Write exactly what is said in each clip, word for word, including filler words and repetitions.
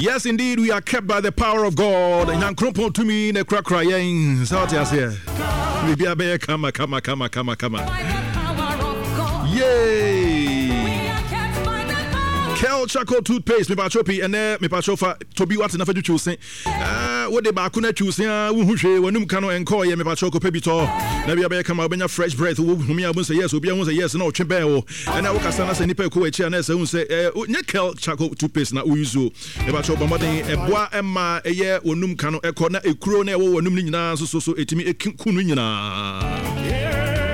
Yes, indeed, we are kept by the power of God. Nyankropon to me, the crack crying. So what you say? Maybe I bear come, come, come, come, come. Yay! Kel Charcoal toothpaste, me pachopi, and there, me pachofa, to be what's enough to choose. Ah, what the bakuna choose, ya, who she, when you cano and call ye, me pachoco pebito. Never bear come out, bring a fresh breath, who me, I won't say yes, who be a yes, no chimpeo. And I walk as a nipe coach, and as I say, eh, Kel Charcoal toothpaste, na uzu. Me pachopa, but a bois emma, a year, when num cano, a corner, a crone, or numina, so so, it me a kunina.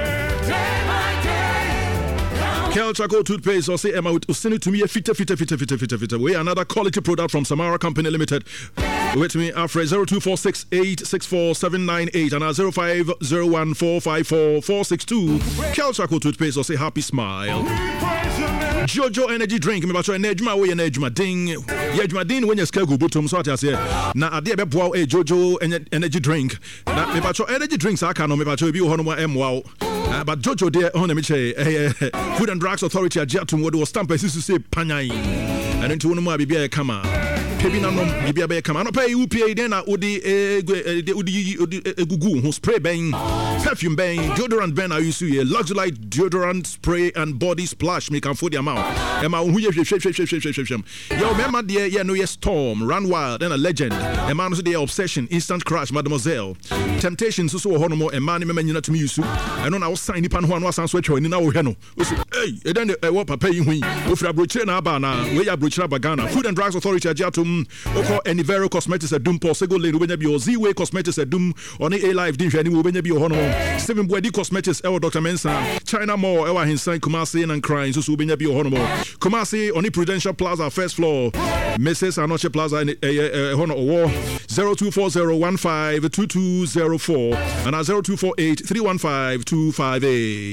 Kel Charcoal toothpaste, or say Emma, send it to me a fitter, fitter, fitter, fitter, fitter, fitter. We another quality product from Samara Company Limited. Wait me, Alfred zero two four six eight six four seven nine eight and zero five zero one four five four four six two. Kel Charcoal toothpaste, or say happy smile. Jojo energy drink, me bacho energy way energy ding. Yejma ding when you scale go bottom so I say. Na ade be boa e Jojo energy drink. Na me bacho energy drinks aka no me bacho bi ho no em wow. Uh, but Jojo there on me che uh, Food and Drugs Authority ajatum what was stamp as say panyan and into one more bibia kama pebina no bibia be kama no pay U P A then na odi odi egugu ho spray ben perfume ben deodorant ben are use here Luxury deodorant spray and body splash make am for the amount e ma hu ye hwehwehwehwehwehwehweh yo mema there ye no ye Storm Run Wild and a legend e ma no so the Obsession Instant Crush Mademoiselle Temptation so so ho no mo e ma ne mema nyina to me use eno na wo sign nipa no ho anu asan so atwa ni na wo hwe no wo say hey e den e wo papa yi hu wo fra brochire na aba na we ya brochire aba Ghana Food and Drugs Authority ajatum oko Anivero Cosmetics adum Sego Lane obenya bi o Z-Way Cosmetics adum oni A Life din hwani wo obenya bi o ho no Seven Boadi Cosmetics ewo Doctor Mensa China Mall ewa Hinsan Kumasi and Crying so so obenya bi o ho no Kumasi oni Prudential Plaza first floor Missus Anoche Plaza eh ho no owo zero two four zero one five two two zero four and zero two four eight three one five two five eight.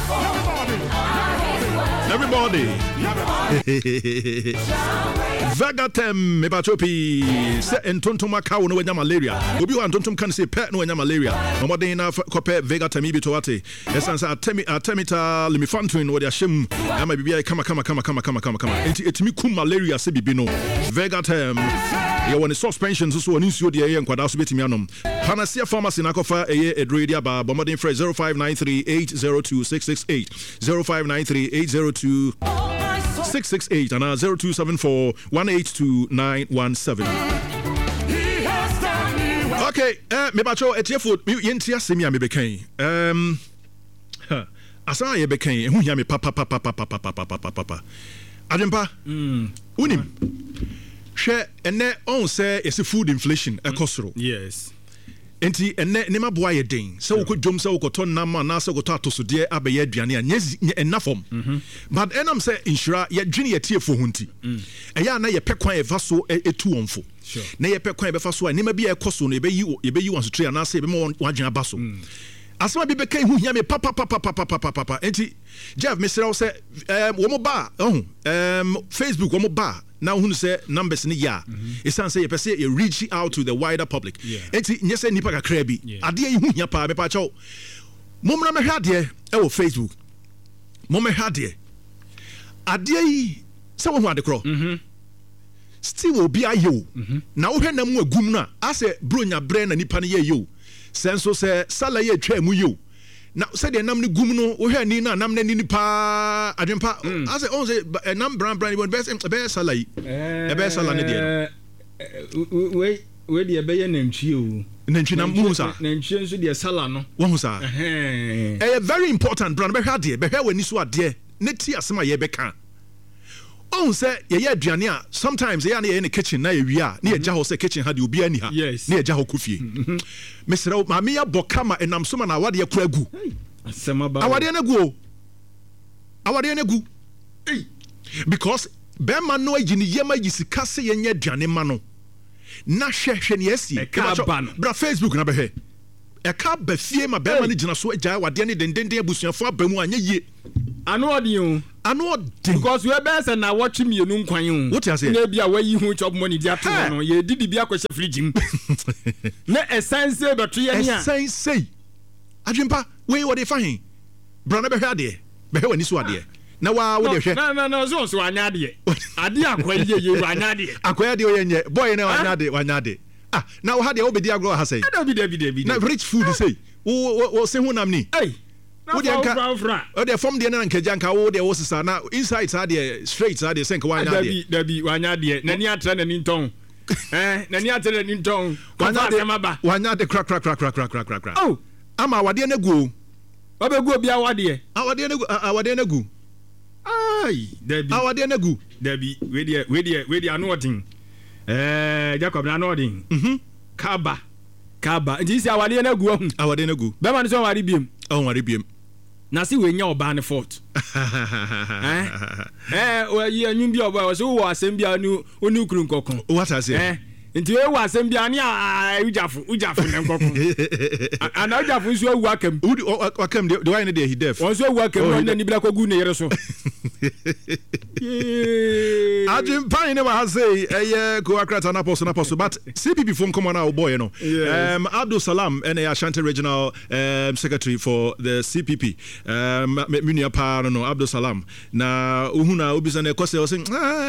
Everybody. Vegatem mebachopi se entontoma ka wo no wanya malaria obi wa entontom kan se pet no wanya malaria no modern na kope Vegatem ibi to wate esan sa atemi atemita limifantrin wo de ahyem ama bibia kama kama kama kama kama kama kama enti etimi kum malaria se bibi no Vegatem ye woni suspension so so woni nsuo de ye nkwada so betimi anom Panacea Pharmacy na kofa eye edredia ba modern fresh zero five nine three eight zero two six six eight zero five nine three eight zero two six six eight and zero two seven four one eight two nine one seven. Okay, uh, me bacho etiefo yenti asemi a me bekan. Um asa ye bekan ehu hia me papa papa papa papa papa papa. Adempa. Mm. Unim. Hwe ene on say is food inflation ekosoro. Yes. Enti ene ne maboa ye den se wo ko dwom se wo ko ton nam na se wo to atosode abaye aduane a nye enafom but enam se insura ye dwene ye tiefo hunti eya na ye pekwan e fa so etu wonfo na ye pekwan be fa so a ne ma bi e koso no e be yi e be yi won so tria na se e be mo wadwen aba so asema bi be kan hu hia me papa papa papa papa papa enti Jeff Mister se um wo mo ba oh um Facebook wo mo ba now who say numbers ni ya it sounds say you per se you reach out to the wider public enti nye say nipa kakra bi ade yi hu hia pa be pa chaw momra me hwa de e wo Facebook mom me hwa de ade yi se wo hu ade kro mhm still obi ayo na wo hwe na mu agum na ase bronya bre na nipa ne ye yo senso se sala ye twa mu yo na said the nam ni gum no wo hwe ni na nam na ni pa adwempa I say on say nam brand brand won best best salary e best salary dey we we dey be ye nantwi o nantwi na mu sa nantwi nso dey sala no wo hu sa eh eh very important brand be hwa dey be hwa wani so ade ne ti asema ye be kan on say ye ye aduane a sometimes ye na ye in the kitchen na ye wi a na ye gya ho say kitchen ha de obi ani ha na ye gya ho kofie mesra ma me ya bokama enam so ma na awade kura gu asema ba awade na gu o awade na gu because be ma no agini ye ma yisika se ye nya aduane ma no na hwe hwe ne asi bra Facebook na be hwe e ka ba fie ma be ma ne gina so agya awade ne dendenden abusuafo abamu anya ye ano odiyo ano odi because we be say na watch me enu nkwan o what you say na bia wa yi hu chop money dia to no ye didi bia kwese fridge m na essence be to ye nia essence adwempa we what dey fine brana be hwa de be hwa ni so ade na wa wo de hwe na na na so so anya de ade akwai ye ye anya de akwai de o ye boy na anya de anya de ah na wo ha de obedi agro ha sei na bi de bi de bi na rich food say wo wo se hu nam ni eh wo de nka o de from de na nkaja nka wo de wo sisa na inside sa de straight sa de senka wa anya de da bi wa anya de na ni atra na ni nton eh na ni atra na ni nton wanya de wanya de crack crack crack crack crack crack crack oh ama wade na gu wa be gu obi awade awade na gu awade na gu ai da bi awade na gu da bi we de we de we de anotin eh Jacob na anotin mhm kaba kaba nti si awade na gu ohun awade na gu be man so wade biem oh wade biem na si we nya oba ne fort eh eh o yi anwum bi oba o so wo asem bia nu onu kuru nkokon what I say eh nti we wo asem bia ne a ujafo ujafo ne nkokon ana ujafo nso awu akam akam de why ne de he deaf won so awu akam na ni bla kogu ne yere so Ajim Pine never has say eh ko akrata na poso na poso but C P P from come on now boy you know um Abdul Salam and Ashanti regional um, secretary for the C P P um Munia pa no Abdul Salam na uhuna obisa na kwese o say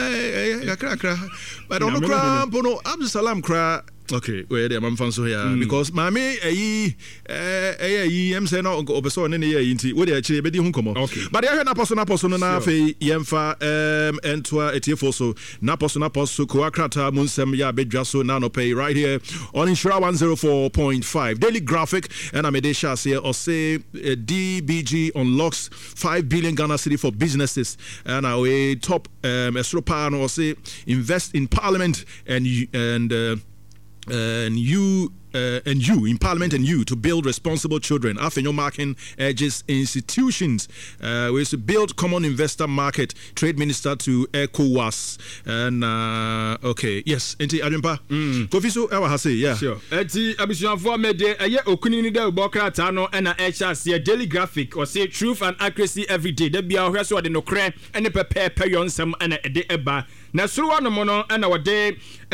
ah kra kra but on kra no Abdul Salam kra okay where dem am fan so here because mami eyi eh eyi em say no obeso ne ne eyi nti we dey akire be di hu komo but ya hwe na poso na poso no na afei yemfa um entwa etiefo so na poso na poso ko akrata munsem ya bedwa so na no pay right here on Insura one oh four point five Daily Graphic and Amedesha say or say uh, D B G unlocks five billion Ghana cedi for businesses and our top um Esropa no say invest in parliament and and uh, Uh, and you uh, and you in Parliament and you to build responsible children. Afenyo marking urges institutions uh, ways to build common investor market. Trade Minister to ECOWAS and uh, okay yes. Enti Adwempa. Kofi so ewa hase yeah. Sure. Enti abisuanfo mede eye okuni ni de bokrata no na echa se Daily Graphic or say truth and accuracy every day. De bia ohwe so de no kre ene pepe peyonsem na ede eba. Na suruwa no mono na wode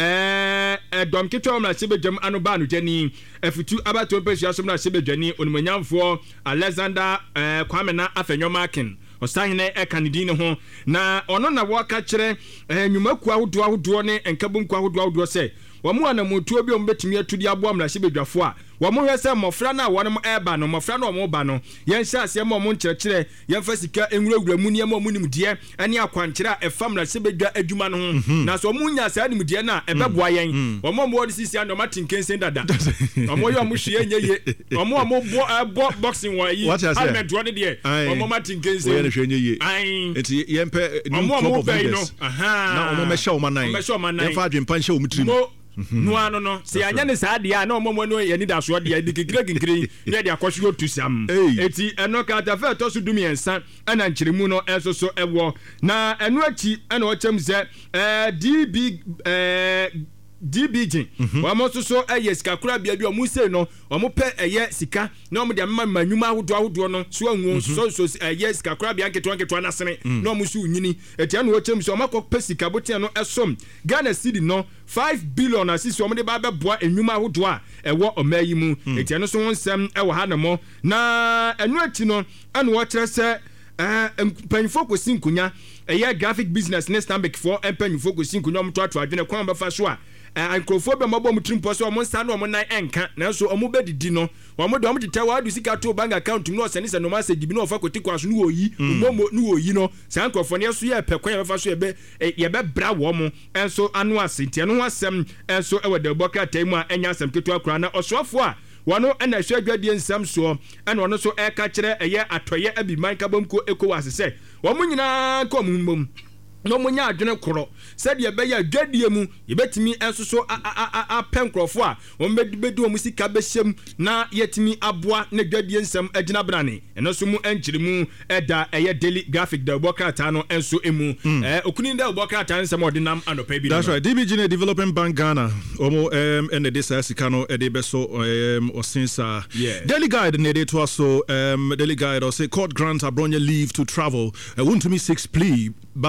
eh edom kitwa na sebedwam anoba no jani afitu abato pesu asom na sebedwani onumanyamfo Alexander eh Kwame na Afenyo Markin osahene e kanidi ne ho na ono na waka kire eh nyumaku ahodo ahodo ne enkabunku ahodo ahodo se wamu anamutuo bi ombetimi atudi aboa mra sebedwafo a wamu hwese mofra na wonom eba no mofra na omo ba no yen hya ase mo nkyerɛkyerɛ yen fa sika enwurawura mu ne mo munimdie ane akwankyerɛ a efa mra sebedwa adwuma no ho na so omu nya sa nimdie na ebeboa yen omo mo de sisi ando matinkensen dada omo yo omo hwie nyeye omo omo bo boxing wa yi helmet wo de de omo matinkensen we hwie nyeye enti yen pe new club of leaders na omo me hye o manan yen fa adwempa hye o mutrim no ano no se anya ne saa dia na omomo no ye ni da so dia dikikire kinkire ne dia kwahwe otusam eti eno ka ta fa to so dumi ensa ana nkyeremu no enso so ewo na eno achi ana o chem ze eh D B eh D B G wa mo so so eye sika kura bia bi o mu sei no o mo pe eye sika na o mo dia mma manyuma ahodo ahodo no so anwo so so eye sika kura bia nketo nketo na sene na o mo so nyini eti anu o chem so o makọ pe sika botia no esom Ghana cedi no five billion asisi o mo de ba be boa enwuma ahodo a ewo omayi mu eti anu so wonsem e wo ha na mo na enu ati no anu o kire se eh panfo ko sinkunya eye graphic business next time back for panfo ko sinkunya o mo to ato adwene kwa ba fa so a ankrofobia mabo mutrimpo so omo nsa no omo nan enka na so omo bedidi no omo do omo tete wa du sika to bank account no se ni se no ma se gibi no ofa koti kwa so no oyi no no oyi no sa ankrofo ne so ye pekwan ye fa so ye be ye be bra wo mo enso anu asentie no asem enso e wede boka taimu a enya asem keto akura na osofo a wano ena hwe adwadie nsam so ena ono so e ka kire eye atoye abi man kabamko ECOWAS se wo mo nyina ko mummum no munya adwene koro said ye be ya dwadie mu ye betimi enso so a penkrofo a wo mbedi wo musika behyem na yetimi aboa na dwadie nsam agina brane eno so mu enkyiremu eda eye Daily Graphic da bokrata no enso emu eh okuni da bokrata nsam odinam anopa bi. That's right. D B G ne Development Bank Ghana omo um ene de sa sika no e de beso um osinsa Daily Guide ne de to so um Daily Guide or say court grants Abronya leave to travel uh, want to me six plea bargain in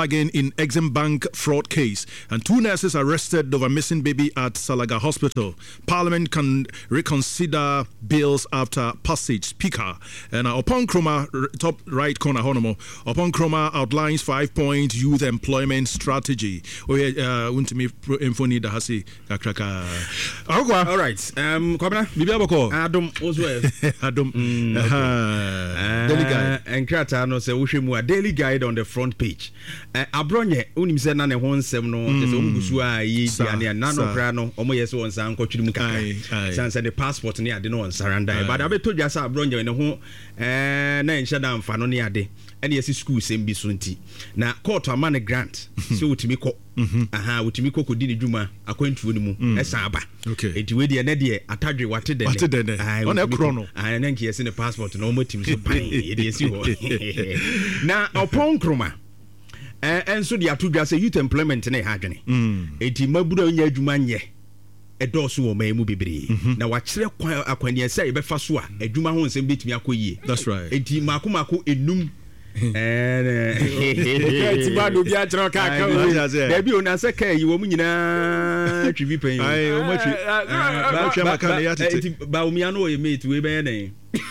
in Exim Bank fraud case. And two nurses arrested over missing baby at Salaga Hospital. Parliament can reconsider bills after passage. Speaker. And uh, upon Chroma, top right corner, Honomo, upon Chroma outlines five-point youth employment strategy. Oh, yeah, want to me info need hasi kakraka. All right. Um, Kwabena. Bibi aboko. Adam Oswe. Adam. Daily Guide. And Krata no say we mu a Daily Guide on the front page. Abronye unim say na ne ho nsem no te say omugusu a yi dia ne na no kra no omo yeso on san kwatwiri mu kakra. San say the passport ne ade no on saranda. But abeto dwa say Abronye ne ho eh na enhye da mfa no ne ade. Ene yesi school sem bi so nti. Na court amane grant. So utimi ko. Aha utimi ko kodi ne dwuma akwantuo ne mu esa aba. Okay. Enti we de ne de atadwe wate de. Wate de. On e kro no. Ah na nki yesi ne passport no omo tim so pan. E de yesi ho. Na opon kroma. Eh enso de atodwa say youth employment ne ha dwene. Enti mabura onya adwuma nye. Edoso wo ma emu bebre na wa kire akwani ese e be fa so a adwuma ho nsem betimi akoyie. That's right. Enti mako mako enum eh ti ba do bia tro ka ka da bi ona se kai wo mu nyina twibi pen ai o ma twi ba twa maka ya tete ba o mi ano ye mate we be na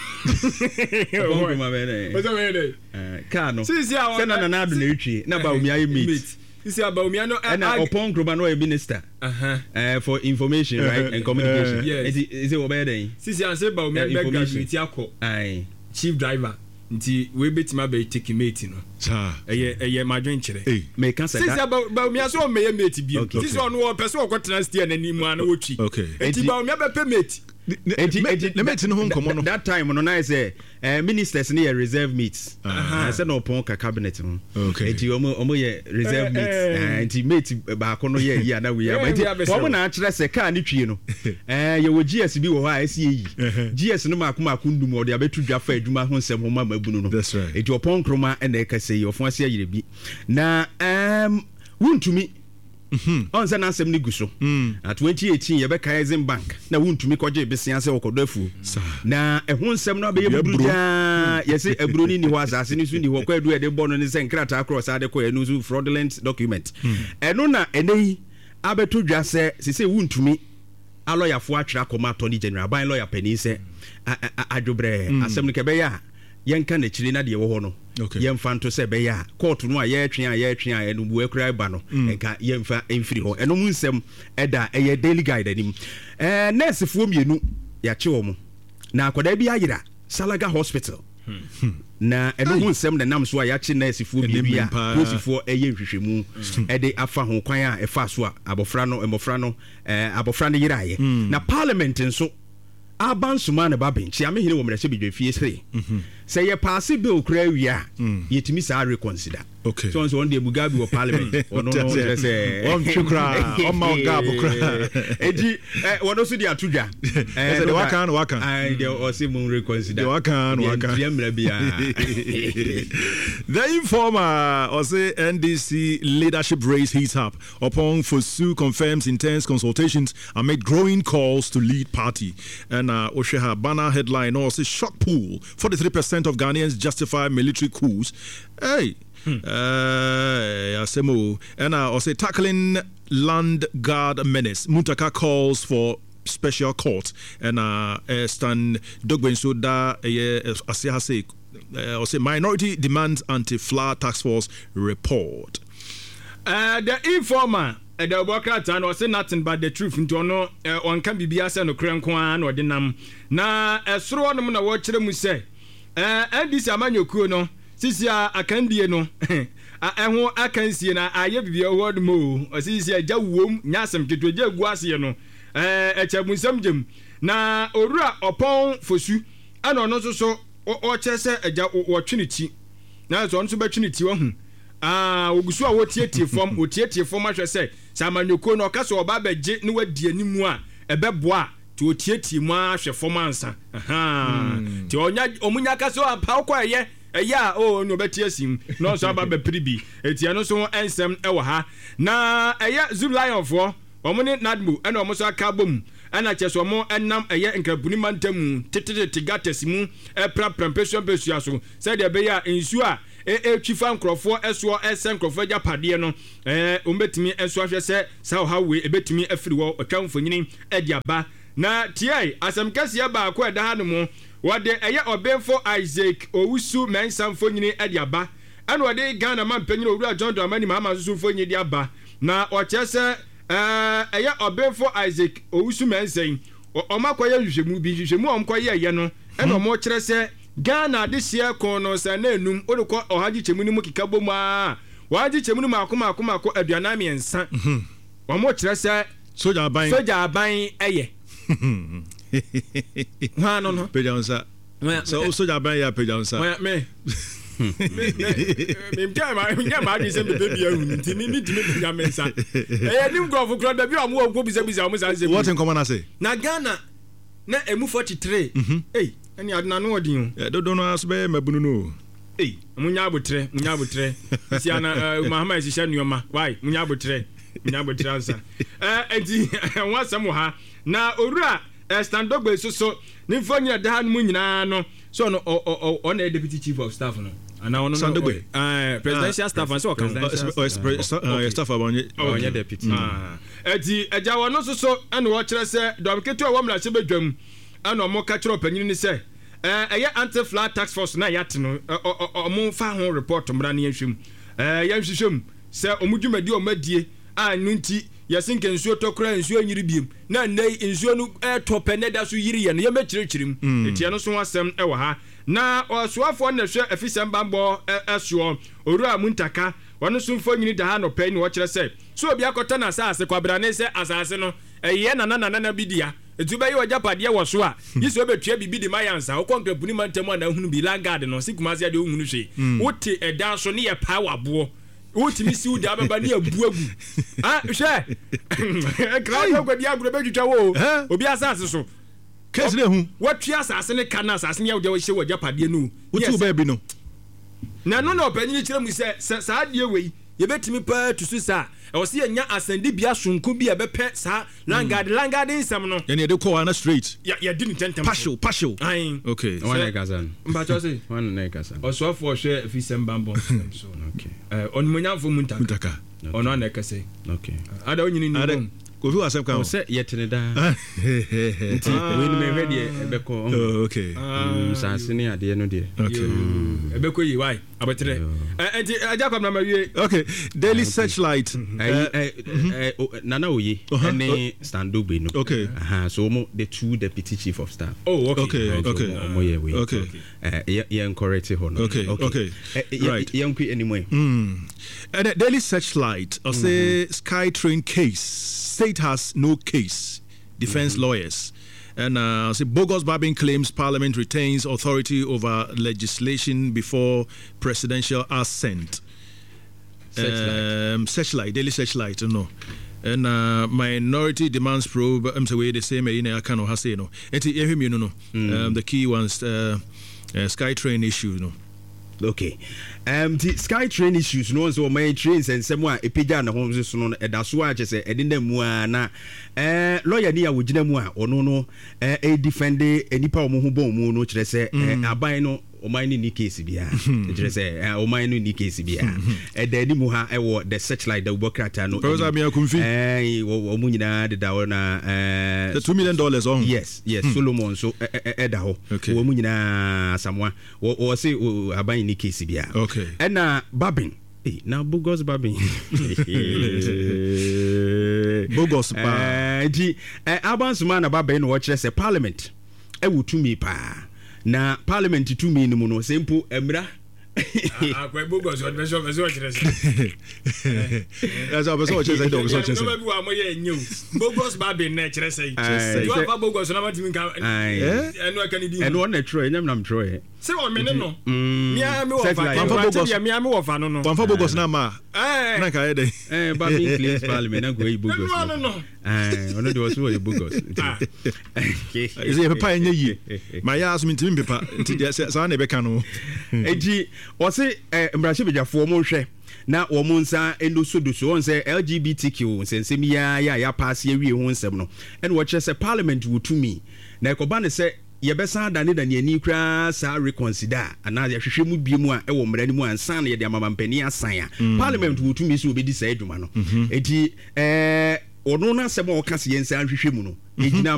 o ma be na o so be na eh ka no si si a se na na do na etwi na ba o mi aye mate isi Abawumia no and upon Groba no a minister uh-huh. uh, for information right and communication. Uh, yes. Is it obey day? Sisi anse Abawumia be graduate akọ. Aye. Chief driver. Nti we betima be take mate no. Cha. Eye eye madwen kire. Eh. Me kan say. Sisi Abawumia so meye mate bi. Sisi ono wo person wo kwatena steer na nimu ana wotwi. Okay. Nti Abawumia be pe mate. Enti mate no ho nkomo no. That time no na say uh, ministers near reserve meets. I said no upon cabinet. Okay. Enti omo omo ye reserve meets. Enti mate ba ko no ye yi ana we ya. Enti omo na akire se car ni twie no. Eh ye wo G S bi wo ha ese yi. G S no makoma akundum o de abetu dwa fa adwuma ho nsem ho ma mabunu no. That's right. Enti upon kroma e na e kase yi ofo ase ayire bi. Na um wuntumi Mhm. On say na asem ni guso. At twenty eighteen ye be Exim Bank. Na wuntumi koje besia se okodafu. Na ehun nsem no be ye buruja ye se ebroni ni ho asase ni su ni ho kwa edu e de bono ni se nkrata across ade ko enu su fraudulent document. Eno na eneyi abeto dwa se se wuntumi a lawyer fo atwera akoma attorney general ban lawyer pani se adwobre asem ni ke be ya yenka na chire na de wo ho no yemfa nto se be ya court no a ye twen a ye twen a enu bu akura ba no enka yemfa emfiri ho eno mu nsem eda eye Daily Guide anim eh nurse fo mienu ya che wo mu na akoda bi ayira Salaga Hospital na eno mu nsem na nam so a ya che nurse fo mienu ya nurse fo eye hwehwemu ede afa ho kwan a efa so a abofra no emofra no eh abofra no yiraye na parliament nso Aban Sumane Babinchi, I'm here when I say be three. Say a passive bill cry we are yet miss I reconsider. Okay. So on the Mugabe or Parliament or no no say one chukra on Mount Gabo cry. Eji what also the Atuja. Eh wakan wakan. I dey also mun reconsider. Wakan wakan. The informer or say N D C leadership race heats up upon Fosu confirms intense consultations amid growing calls to lead party. And uh, Osheha banner headline or say shock pool. forty-three percent of Ghanaians justify military coups. Hey. Hmm. Uh, and uh, also tackling land guard menace. Muntaka calls for special court. And uh, Stan Dogbenso da Asehase or say minority demands anti-flood task force report. Uh, the informer. The Obokata no say nothing but the truth into no on can be biasa no krenkwan or dinam. Na esro no na wo kire mu say eh ndisi amanyokuo no sisi akandie no ehho akansie na aye bibia word mo sisi agya wom nyasem twetweje gu ase no eh echabunsam jem na orura opon fosu ana no so so o chese agya wo twenichi na so nso betweniti wo hu ah ogusu a wo tietie fom wo tietie fom ahwe se samanyoko no ka so oba beje ne wadi animu a ebeboa ti o tietie mu ahwe fom ansa aha ti onya omunya ka so apa kwa ye eya o no betie sim no so aba be pribi etia no so ensem e wo ha na eya Zoo Lion fo omune nadmu ena omo so aka bom ana cheso omo enam eya nkabuni mantamu titete tigatesimu e pra prampeso besuaso se de be ya ensu a e twifa nkrofo eso ese nkrofo ja pade no eh ombetimi eso ahwe se sa ha we ebetimi afiri wo atwa mfonyini ediaba na tiai asem kase ba ko eda ha no mo wode eye obenfo Isaac Owusu mensa mfonyini ediaba ana wode Ghana mampanyini owura John Dramani mama susu mfonyini ediaba na o chese eh eye obenfo Isaac Owusu mensa omakoye hwehwemu bi hwehwemu omkoye ye no ena omo kire se Ghana de sia kon no sa na enum odekọ ohaji chemu ni mu kika bomu a waji chemu ni makoma akoma akọ aduana miensa omo kire se soja aban soja aban eye ha no no pejansa so soja aban ya pejansa me me mja ma mja ma di se me baby ahu nti mi mi di me pejansa eh nim go for crowd bi omo ogo bisa bisa omo sa se what in common say na Ghana na emu forty-three eh ani adna no odin o do do no asbe mabunu no eh munya abotre munya abotre si ana Muhammad shisha nuoma why munya abotre munya abotre ansa eh enti wasam ha na owura stand up so so ni mfonya da han mu nyina no so no o na deputy chief of staff no ana ono no eh presidential staff and so kan staff abonye onye deputy enti eja wono so so ana wo kire se dom ketu wo mra se bedwam ana mo ka kire opanyini ni se eh eye anti flat tax force na yat no omo fa ho report mra na yahwem eh yahwehwem se omudwumadi omadie a nunti yasinke nsuo tokora nsuo nyiri biem na nei nsuo no tope ne da so yiri ye no ye mekirikyirim etia no so asem e wo ha na osuafo na hwe afisem bambo eso owura muntaka wono so mfo nyini da ha no pe ni wo kire se so obi akota na asase kwabra ne se asase no eye na na na na bidia etu be ye ojapade wo so a yisi obetua bibi di mayansa wo konkrapuni mantemu na hunu bi langard no sikumase ade ohunu hwe wote eda so ne ye power bo utimi si udi ababa ni abu agu ah hwe crowd go dia agro betwitwa wo obi asase so case le hu watwa asase ne kana asase ne yawo hye wajapade no utu ba bi no na no no panyi kire mu se sa de we yebetimi pa tusu sa e wo se nya asande bia sonko bi abepe sa langard langard nsam no ye ne de call na straight ya ya di ni tentem partial partial ai okay one gazan mba cho se one na gazan oso for hwe fisem bambon so okay eh onmunyamfo muntaka muntaka ono anekase okay ada onyini ni no kofi wasem kan o se yetene da nti we ni me hwe de ebeko okay sanse ni ade no de okay ebeko yi why abetre enti ajakwa na mawie okay Daily Searchlight nana oye ene stand up no okay aha so mo the two deputy chief of staff oh okay okay mo ye we okay eh ye encourage ho no okay okay right ye nkwi anyway mm and Daily Searchlight or say SkyTrain case state has no case defense mm-hmm. lawyers and uh say bogus Barbing claims parliament retains authority over legislation before presidential assent. Searchlight. um Searchlight Daily Searchlight no and uh minority demands probe I'm say the same in I can no say no enti ehwem you no um the key ones uh, uh SkyTrain issue no okay um the SkyTrain issues no so my trains and semwa epija na ho so no eda so a chese ede na mu na eh lawyer ni a wogina mu a ono no eh e defend enipa omo ho bon mu no kire se aban no oman ni case bia kire se oman no ni case bia eda ni mu ha e wo the Searchlight the Bokrata no Professor Mia Kumfi eh wo mu nyina de da na eh the two million dollars on yes yes Solomon so eda ho wo mu nyina samwa wo se aban ni case bia okay and uh Barbing eh na bogus Barbing bogus ba eh di abansuma na Barbing no kire se parliament e wutumi pa na parliament tumi ni mu no sempo emra akwa bogus o be so be so kire se as a person kire se do so kire se no be wa mo ye nyu bogus Barbing na kire se you have bogus na matimi ka eh enu aka ni di enu na tro enyam na tro e se o me no mia me wo fa bogus mia me wo fa no no wan fa bogus na ma eh na ka e dey eh Barbing claims parliament na go e bogus no no eh ono de was wo e bogus is e papa enye yi ma ya aso ntimi pepa nti sa na e be ka no eji o se mbrahye bejafo mo hwe na wo mo nsa endo sodoso on se L G B T Q nsensem ya ya ya pass ya wie ho nsem no ene wo kire se parliament wotumi na ekoba ne se yɛbɛsan da ne da ne ani koraa saa reconsider anaa yɛhwehwɛ mu bie mu a ɛwɔ mmara no mu ansa na yɛde amamampani asan a parliament wɔtumi sɛ wɔbɛdi saa adwuma no ɛnti ɛɛ ɔno no asɛm a ɔka se yɛnsa nhwehwɛ mu no ɛgyina